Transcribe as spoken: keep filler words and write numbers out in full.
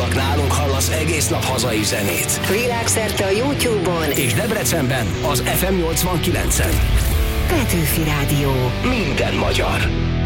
Csak nálunk hallasz egész nap hazai zenét. Világszerte a YouTube-on és Debrecenben az ef em nyolcvankilencen. Petőfi Rádió. Minden magyar.